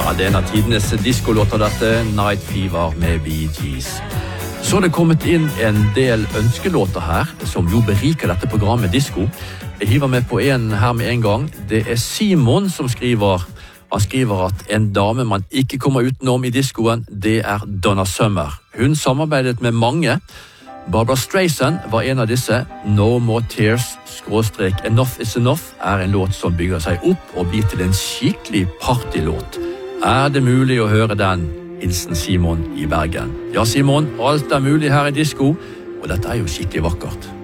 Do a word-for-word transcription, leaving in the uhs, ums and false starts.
Ja, det er en av tidenes diskolåter dette, Night Fever med Bee Gees. Så er det kommet inn en del ønskelåter her, som jo beriker dette programmet Disko. Jeg hiver med på en her med en gang. Det er Simon som skriver. Han skriver at en dame man ikke kommer utenom i diskoen, det er Donna Summer. Hun samarbeidet med mange. Barbara Streisand var en av disse. No More Tears, skråstrek Enough is Enough, er en låt som bygger seg opp og blir til en skikkelig partylåt. Er det mulig å høre den? Hilsen Simon i Bergen. Ja, Simon, alt er mulig her i disko, og dette er jo skikkelig vakkert.